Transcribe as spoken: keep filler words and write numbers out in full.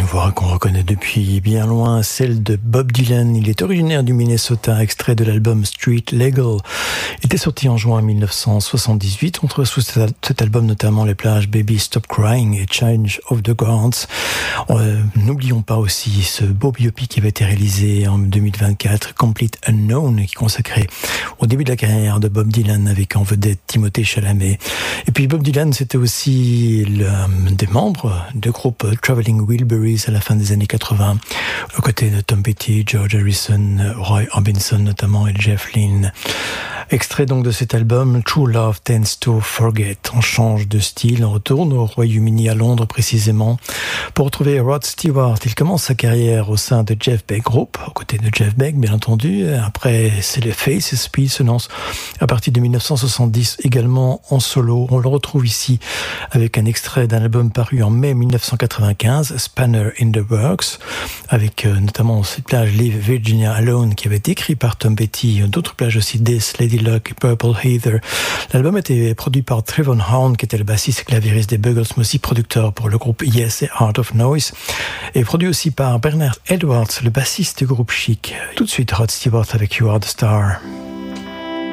voix qu'on reconnaît depuis bien loin, celle de Bob Dylan. Il est originaire du Minnesota, extrait de l'album Street Legal. Il était sorti en juin mille neuf cent soixante-dix-huit. On trouve sous cet album notamment les plages Baby Stop Crying et Change of the Guards. Euh, n'oublions pas aussi ce beau biopic qui avait été réalisé en deux mille vingt-quatre, Complete Unknown, qui consacrait au début de la carrière de Bob Dylan avec en vedette Timothée Chalamet. Et puis Bob Dylan, c'était aussi le, des membres du groupe Traveling Wilburys à la fin des années quatre-vingts, aux côtés de Tom Petty, George Harrison, Roy Orbison notamment et Jeff Lynne. Extrait donc de cet album, True Love Tends to Forget. On change de style, on retourne au Royaume-Uni, à Londres précisément, pour retrouver Rod Stewart. Il commence sa carrière au sein de Jeff Beck Group, aux côtés de Jeff Beck bien entendu. Après, c'est les Faces, puis il se lance à partir de mille neuf cent soixante-dix également en solo. On le retrouve ici avec un extrait d'un album paru en mai mille neuf cent quatre-vingt-quinze, Spanner in the Works, avec euh, notamment cette plage Leave Virginia Alone qui avait été écrit par Tom Petty, d'autres plages aussi, This, Lady Luck, Purple Heather. L'album était produit par Trevor Horn, qui était le bassiste et clavieriste des Buggles, mais aussi producteur pour le groupe Yes et Art of Noise, et produit aussi par Bernard Edwards, le bassiste du groupe Chic. Tout de suite, Rod Stewart avec You Are the Star.